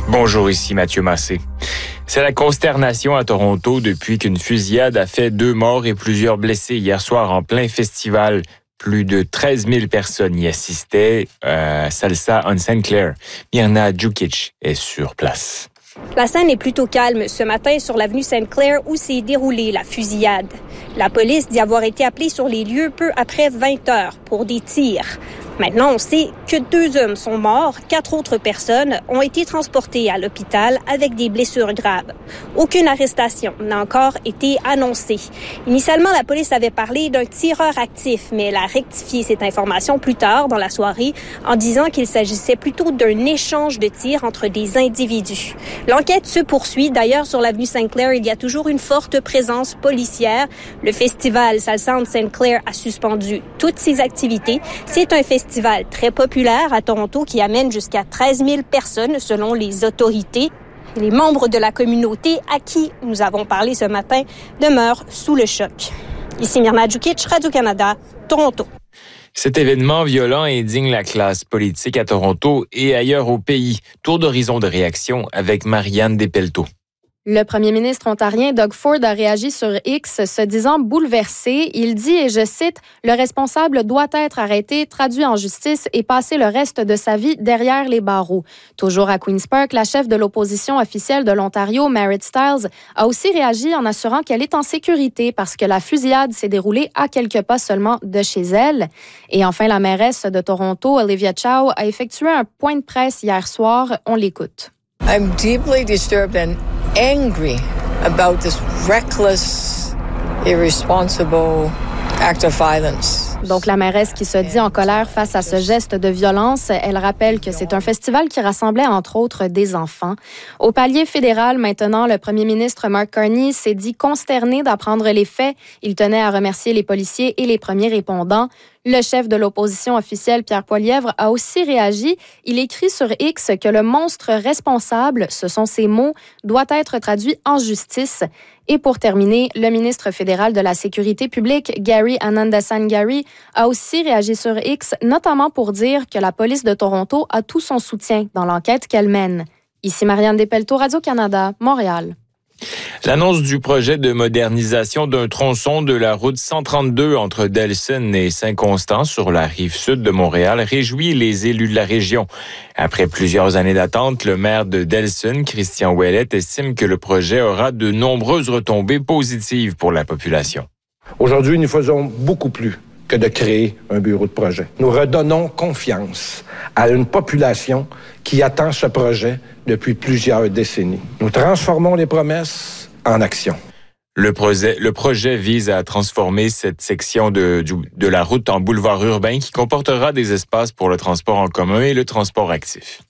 Bonjour, ici Mathieu Massé. C'est la consternation à Toronto depuis qu'une fusillade a fait 2 morts et plusieurs blessés hier soir en plein festival. Plus de 13 000 personnes y assistaient à Salsa on St. Clair. Mirna Djukic est sur place. La scène est plutôt calme ce matin sur l'avenue St. Clair où s'est déroulée la fusillade. La police dit avoir été appelée sur les lieux peu après 20 heures pour des tirs. Maintenant, on sait que 2 hommes sont morts, 4 autres personnes ont été transportées à l'hôpital avec des blessures graves. Aucune arrestation n'a encore été annoncée. Initialement, la police avait parlé d'un tireur actif, mais elle a rectifié cette information plus tard dans la soirée en disant qu'il s'agissait plutôt d'un échange de tirs entre des individus. L'enquête se poursuit. D'ailleurs, sur l'avenue St. Clair, il y a toujours une forte présence policière. Le festival Salsa on St. Clair a suspendu toutes ses activités. C'est un festival très populaire à Toronto qui amène jusqu'à 13 000 personnes selon les autorités. Les membres de la communauté à qui nous avons parlé ce matin demeurent sous le choc. Ici Mirna Djukic, Radio-Canada, Toronto. Cet événement violent indigne la classe politique à Toronto et ailleurs au pays. Tour d'horizon de réaction avec Marianne Despelteaux. Le premier ministre ontarien Doug Ford a réagi sur X se disant bouleversé. Il dit, et je cite, « Le responsable doit être arrêté, traduit en justice et passer le reste de sa vie derrière les barreaux. » Toujours à Queen's Park, la chef de l'opposition officielle de l'Ontario, Marit Stiles, a aussi réagi en assurant qu'elle est en sécurité parce que la fusillade s'est déroulée à quelques pas seulement de chez elle. Et enfin, la mairesse de Toronto, Olivia Chow, a effectué un point de presse hier soir. On l'écoute. I'm deeply disturbed and angry about this reckless, irresponsible act of violence. Donc, la mairesse qui se dit en colère face à ce geste de violence, elle rappelle que c'est un festival qui rassemblait entre autres des enfants. Au palier fédéral, maintenant, le premier ministre Mark Carney s'est dit consterné d'apprendre les faits. Il tenait à remercier les policiers et les premiers répondants. Le chef de l'opposition officielle, Pierre Poilievre, a aussi réagi. Il écrit sur X que le monstre responsable, ce sont ses mots, doit être traduit en justice. Et pour terminer, le ministre fédéral de la Sécurité publique, Gary Anandasangarry, a aussi réagi sur X, notamment pour dire que la police de Toronto a tout son soutien dans l'enquête qu'elle mène. Ici Marianne Despelteaux, Radio-Canada, Montréal. L'annonce du projet de modernisation d'un tronçon de la route 132 entre Delson et Saint-Constant sur la rive sud de Montréal réjouit les élus de la région. Après plusieurs années d'attente, le maire de Delson, Christian Ouellette, estime que le projet aura de nombreuses retombées positives pour la population. Aujourd'hui, nous faisons beaucoup plus que de créer un bureau de projet. Nous redonnons confiance à une population qui attend ce projet depuis plusieurs décennies. Nous transformons les promesses en action. Le projet vise à transformer cette section de la route en boulevard urbain qui comportera des espaces pour le transport en commun et le transport actif.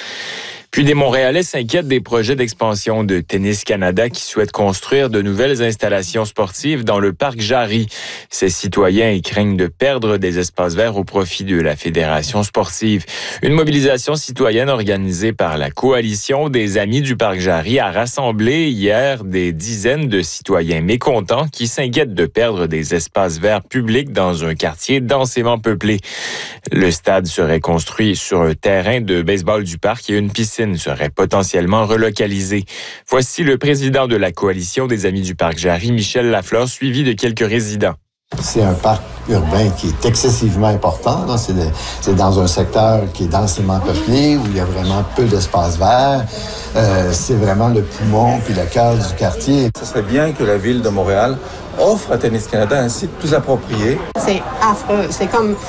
Puis des Montréalais s'inquiètent des projets d'expansion de Tennis Canada qui souhaitent construire de nouvelles installations sportives dans le parc Jarry. Ces citoyens y craignent de perdre des espaces verts au profit de la Fédération sportive. Une mobilisation citoyenne organisée par la Coalition des Amis du parc Jarry a rassemblé hier des dizaines de citoyens mécontents qui s'inquiètent de perdre des espaces verts publics dans un quartier densément peuplé. Le stade serait construit sur un terrain de baseball du parc et une piscine serait potentiellement relocalisée. Voici le président de la Coalition des Amis du parc Jarry, Michel Lafleur, suivi de quelques résidents. C'est un parc urbain qui est excessivement important. Là. C'est dans un secteur qui est densément peuplé, où il y a vraiment peu d'espace vert. C'est vraiment le poumon puis le cœur du quartier. Ce serait bien que la Ville de Montréal offre à Tennis Canada un site plus approprié. C'est affreux. C'est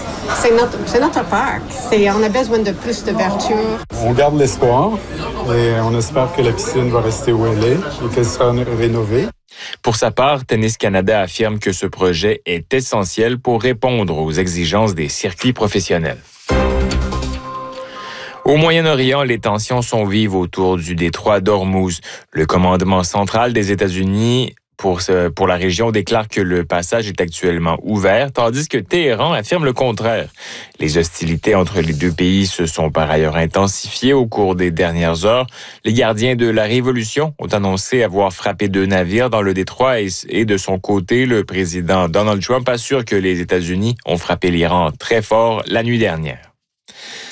notre parc. On a besoin de plus de verdure. On garde l'espoir et on espère que la piscine va rester où elle est et qu'elle sera rénovée. Pour sa part, Tennis Canada affirme que ce projet est essentiel pour répondre aux exigences des circuits professionnels. Au Moyen-Orient, les tensions sont vives autour du détroit d'Ormuz. Le commandement central des États-Unis pour la région déclare que le passage est actuellement ouvert, tandis que Téhéran affirme le contraire. Les hostilités entre les deux pays se sont par ailleurs intensifiées au cours des dernières heures. Les gardiens de la Révolution ont annoncé avoir frappé 2 navires dans le détroit et de son côté, le président Donald Trump assure que les États-Unis ont frappé l'Iran très fort la nuit dernière.